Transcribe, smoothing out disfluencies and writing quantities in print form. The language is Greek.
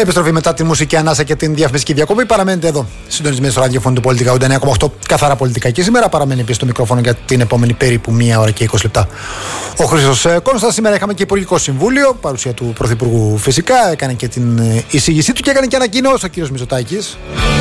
Επιστροφή μετά τη μουσική ανάσα και την διαφημιστική διακοπή. Παραμένετε εδώ, συντονισμένοι στο ραδιοφώνου του Πολιτικά 89,8. Καθαρά πολιτικά και σήμερα. Παραμένει πίσω στο μικρόφωνο για την επόμενη περίπου 1 ώρα και 20 λεπτά. Ο Χρήστος Κόνστας. Σήμερα είχαμε και Υπουργικό Συμβούλιο. Παρουσία του Πρωθυπουργού φυσικά. Έκανε και την εισήγησή του και έκανε και ανακοινώσει ο κ. Μητσοτάκης.